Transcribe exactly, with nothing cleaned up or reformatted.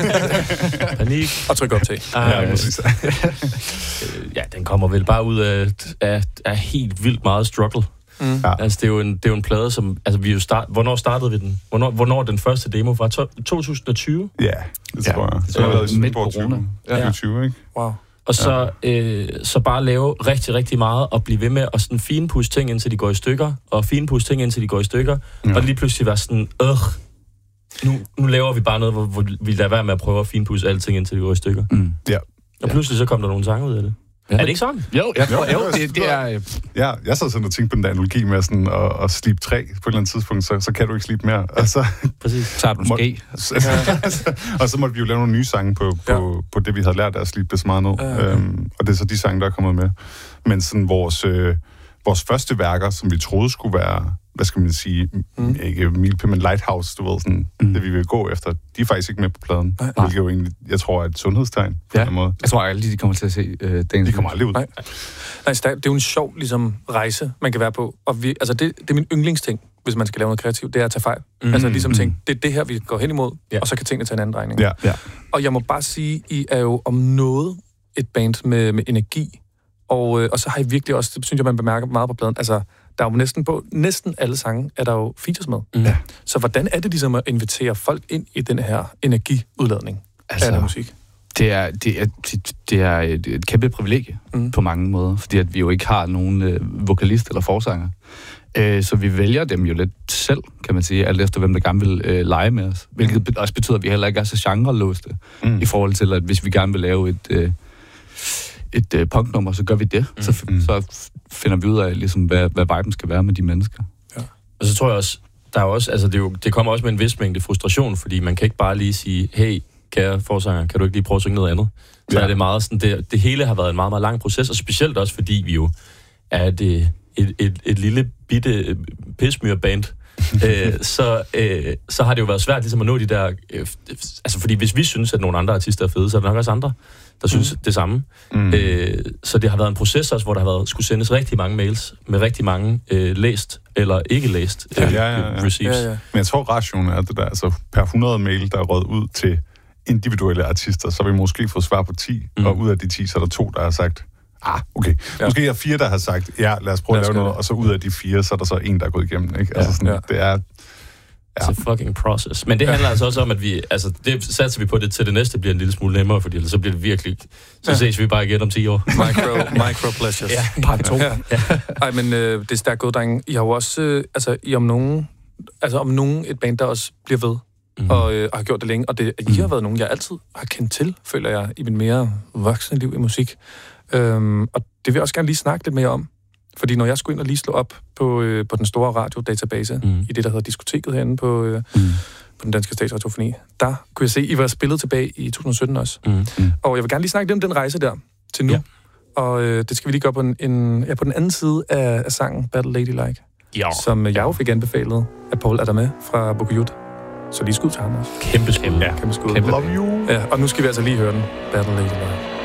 Panik. Og tryk optag. Ja, præcis. Ja, den kommer vel bare ud af, af, af helt vildt meget struggle. Mm. Ja. Altså, det er jo en, det er jo en plade, som... Altså, vi jo start, hvornår startede vi den? Hvornår, hvornår den første demo var? to tusind og tyve? Ja, det tror jeg. Det har været midt corona. Ja. tyve, ikke? Wow. Og så, ja. øh, så bare lave rigtig, rigtig meget, og blive ved med at sådan finpudse ting, indtil de går i stykker, og finpudse ting, indtil de går i stykker, ja. Og lige pludselig være sådan, øh, nu, nu laver vi bare noget, hvor, hvor vi lader være med at prøve at finpudse alting, indtil de går i stykker. Mm. Ja. Og pludselig så kom der nogle sange ud af det. Ja. Er det ikke sådan? Jo, jeg tror, jo, det, det er... Øh... Ja, jeg sad sådan og tænkte på den der analogi med sådan at, at slibe træ på et eller andet tidspunkt, så, så kan du ikke slibe mere. Og så, præcis. Så har du måske. Og så måtte vi jo lave nogle nye sange på, på, ja. på det, vi havde lært af at slibe det så meget ned. Ja. Øhm, og det er så de sange, der er kommet med. Men sådan vores, øh, vores første værker, som vi troede skulle være, hvad skal man sige, mm. ikke Milpe, men Lighthouse, du ved, sådan, mm. det vi vil gå efter, de er faktisk ikke med på pladen. Nej. Hvilket jo egentlig, jeg tror, er et sundhedstegn på ja. en måde. Jeg tror aldrig, de kommer til at se øh, den. De kommer aldrig ud. Nej. Nej, det er jo en sjov ligesom, rejse, man kan være på. Og vi, altså det, det er min yndlingsting, hvis man skal lave noget kreativt, det er at tage fejl. Mm. Altså ligesom tænke, det er det her, vi går hen imod, ja. Og så kan tingene tage en anden drejning. Ja. Ja. Og jeg må bare sige, I er jo om noget et band med, med energi. Og, øh, og så har I virkelig også, det synes jeg, man bemærker meget på pladen, altså der er jo næsten på næsten alle sange, er der jo features med. Mm. Ja. Så hvordan er det ligesom at invitere folk ind i den her energiudladning altså, af musik? Det er, det er, det, det er et, et kæmpe privilegie mm. på mange måder, fordi at vi jo ikke har nogen øh, vokalist eller forsanger. Øh, så vi vælger dem jo lidt selv, kan man sige, alt efter hvem der gerne vil øh, lege med os. Hvilket mm. også betyder, at vi heller ikke er så genrelåste mm. i forhold til, at hvis vi gerne vil lave et... Øh, et øh, punknummer, så gør vi det. Mm. Så, mm. så finder vi ud af, ligesom, hvad, hvad viben skal være med de mennesker. Ja. Og så tror jeg også, der er også, altså det, er jo, det kommer også med en vis mængde frustration, fordi man kan ikke bare lige sige, hey, kære forsanger, kan du ikke lige prøve at synge noget andet? Så ja. er det meget sådan, det, det hele har været en meget, meget lang proces, og specielt også, fordi vi jo er det, et, et, et lille bitte pismyrband, øh, så, øh, så har det jo været svært ligesom at nå de der... Øh, altså, fordi hvis vi synes, at nogle andre artister er fede, så er der nok også andre, der synes mm. det samme. Mm. Øh, så det har været en proces også, hvor der har været, skulle sendes rigtig mange mails med rigtig mange øh, læst eller ikke læst øh, ja, ja, ja. receives. Ja, ja. Men jeg tror, rationen er det der, altså per hundrede mail, der er røget ud til individuelle artister, så har vi måske fået svar på ti, mm. og ud af de ti, så er der to, der har sagt, ah, okay. Ja. Måske er fire, der har sagt, ja, lad os prøve at lave noget, og så ud af de fire, så er der så en, der er gået igennem, ikke? Ja, altså sådan, ja. det er... Ja. It's a fucking process. Men det handler altså også om, at vi... Altså, det satser vi på, det til det næste bliver en lille smule nemmere, fordi ellers så bliver det virkelig... Så ja. ses vi bare igen om ti år. Micro, micro pleasures. Ja, part to. Ja. Ja. Ej, men øh, det er stærkt gået, drenge. I har jo også... Øh, altså, I om nogen... Altså, om nogen et band, der også bliver ved. Mm. Og, øh, og har gjort det længe. Og det, I har været nogen, jeg altid har kendt til, føler jeg, i mit mere voksne liv i musik. Øhm, og det vil jeg også gerne lige snakke lidt mere om. Fordi når jeg skulle ind og lige slå op på, øh, på den store radiodatabase, mm. i det, der hedder Diskoteket herinde på, øh, mm. på den danske statsradiofoni, der kunne jeg se, at I var spillet tilbage i to tusind og sytten også. Mm. Mm. Og jeg vil gerne lige snakke lidt om den rejse der til nu. Ja. Og øh, det skal vi lige gøre på, en, en, ja, på den anden side af, af sangen, Battle Ladylike, ja. som jeg jo fik anbefalet af Paul Adame fra Bokujut. Så lige skud til ham også. Kæmpe skud. Ja, kæmpe skud. Kæmpe. Love you. Ja, og nu skal vi altså lige høre den, Battle Ladylike.